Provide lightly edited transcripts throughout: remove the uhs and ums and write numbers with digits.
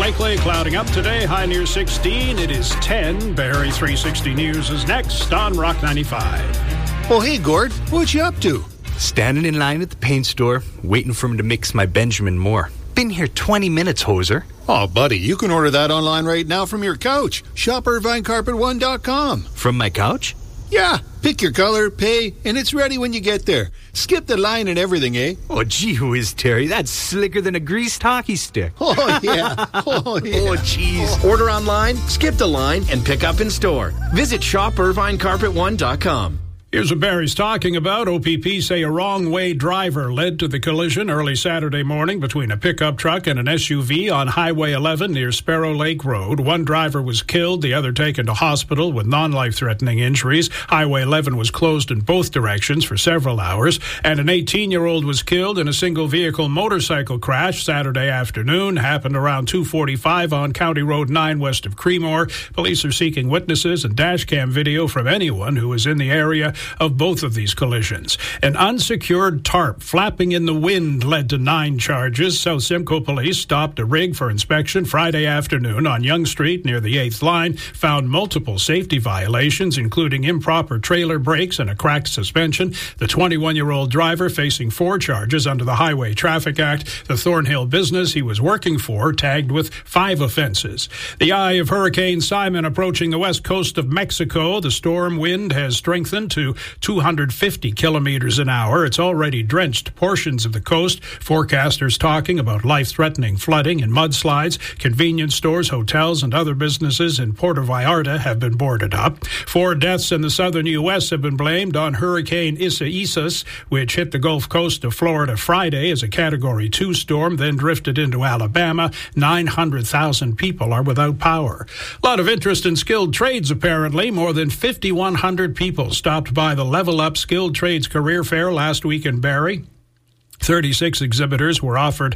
likely. Clouding up today, high near 16. It is 10. Barrie 360 News is next on Rock 95. Oh, hey, Gord. What you up to? Standing in line at the paint store, waiting for him to mix my Benjamin Moore. Been here 20 minutes, hoser. Oh, buddy, you can order that online right now from your couch. Shop IrvineCarpet1.com. From my couch? Yeah. Pick your color, pay, and it's ready when you get there. Skip the line and everything, eh? Oh, gee whiz, Terry. That's slicker than a greased hockey stick. Oh, yeah. Oh, yeah. Oh, jeez. Order online, skip the line, and pick up in store. Visit shopIrvineCarpet1.com. Here's what Barry's talking about. OPP say a wrong-way driver led to the collision early Saturday morning between a pickup truck and an SUV on Highway 11 near Sparrow Lake Road. One driver was killed, the other taken to hospital with non-life-threatening injuries. Highway 11 was closed in both directions for several hours, and an 18-year-old was killed in a single-vehicle motorcycle crash Saturday afternoon. Happened around 2:45 on County Road 9 west of Creemore. Police are seeking witnesses and dashcam video from anyone who was in the area of both of these collisions. An unsecured tarp flapping in the wind led to 9 charges. South Simcoe police stopped a rig for inspection Friday afternoon on Yonge Street near the 8th line, found multiple safety violations, including improper trailer brakes and a cracked suspension. The 21-year-old driver facing 4 charges under the Highway Traffic Act. The Thornhill business he was working for tagged with 5 offenses. The eye of Hurricane Simon approaching the west coast of Mexico. The storm wind has strengthened to 250 kilometers an hour. It's already drenched portions of the coast. Forecasters talking about life-threatening flooding and mudslides. Convenience stores, hotels, and other businesses in Puerto Vallarta have been boarded up. 4 deaths in the southern U.S. have been blamed on Hurricane Isaias, which hit the Gulf Coast of Florida Friday as a Category 2 storm, then drifted into Alabama. 900,000 people are without power. A lot of interest in skilled trades, apparently. More than 5,100 people stopped by the Level Up Skilled Trades Career Fair last week in Barrie. 36 exhibitors were offering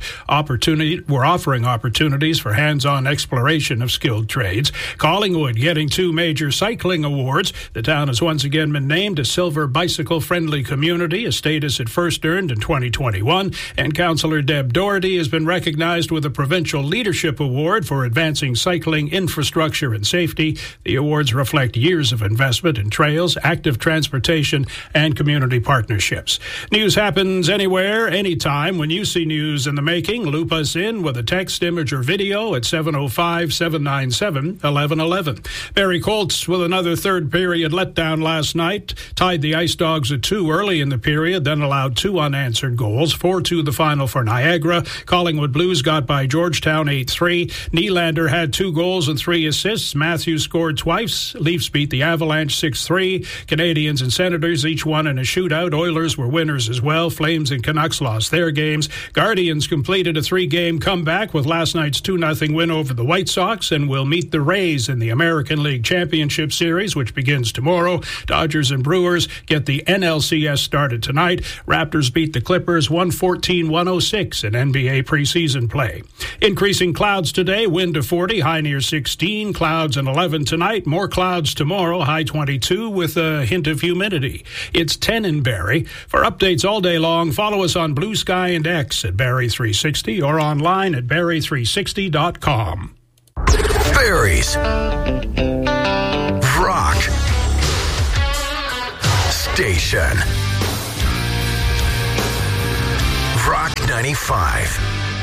opportunities for hands-on exploration of skilled trades. Collingwood getting 2 major cycling awards. The town has once again been named a Silver Bicycle-Friendly Community, a status it first earned in 2021. And Councillor Deb Doherty has been recognized with a Provincial Leadership Award for advancing cycling infrastructure and safety. The awards reflect years of investment in trails, active transportation, and community partnerships. News happens anywhere, anytime. When you see news in the making, loop us in with a text, image, or video at 705-797-1111. Barrie Colts with another third-period letdown last night. Tied the Ice Dogs at 2 early in the period, then allowed 2 unanswered goals. 4-2 the final for Niagara. Collingwood Blues got by Georgetown 8-3. Nylander had 2 goals and 3 assists. Matthews scored twice. Leafs beat the Avalanche 6-3. Canadians and Senators each won in a shootout. Oilers were winners as well. Flames and Canucks lost their games. Guardians completed a 3-game comeback with last night's 2-0 win over the White Sox and will meet the Rays in the American League Championship Series, which begins tomorrow. Dodgers and Brewers get the NLCS started tonight. Raptors beat the Clippers 114-106 in NBA preseason play. Increasing clouds today, wind to 40, high near 16. Clouds and 11 tonight. More clouds tomorrow, high 22 with a hint of humidity. It's 10 in Barrie. For updates all day long, follow us on Blue Sky and X at Barrie 360 or online at Barrie360.com. Barrie's Rock Station. Rock 95.